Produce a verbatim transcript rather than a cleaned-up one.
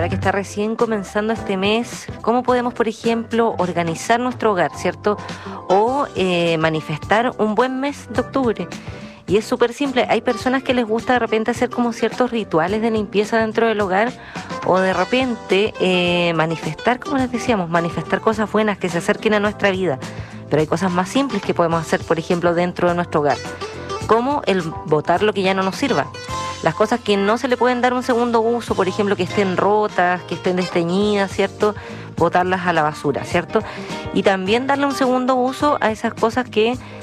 ahora que está recién comenzando este mes, cómo podemos, por ejemplo, organizar nuestro hogar, ¿cierto? O eh, manifestar un buen mes de octubre. Y es súper simple. Hay personas que les gusta de repente hacer como ciertos rituales de limpieza dentro del hogar, o de repente eh, manifestar, como les decíamos, manifestar cosas buenas que se acerquen a nuestra vida. Pero hay cosas más simples que podemos hacer, por ejemplo, dentro de nuestro hogar, como el botar lo que ya no nos sirva. Las cosas que no se le pueden dar un segundo uso, por ejemplo, que estén rotas, que estén desteñidas, ¿cierto? Botarlas a la basura, ¿cierto? Y también darle un segundo uso a esas cosas que